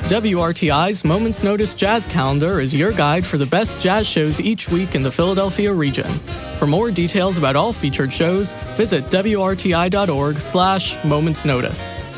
WRTI's Moments Notice Jazz Calendar is your guide for the best jazz shows each week in the Philadelphia region. For more details about all featured shows, visit WRTI.org/momentsnotice.